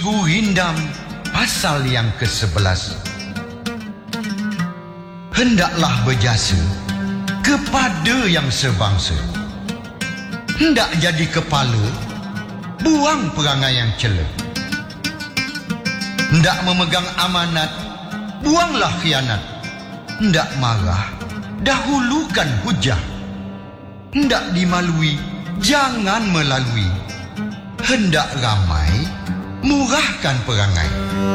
Ibu Hindam pasal yang ke-11. Hendaklah berjasa kepada yang sebangsa. Hendak jadi kepala, buang perangai yang cela. Hendak memegang amanat, buanglah khianat. Hendak marah, dahulukan hujah. Hendak dimalui, jangan melalui. Hendak ramai, murahkan perangai.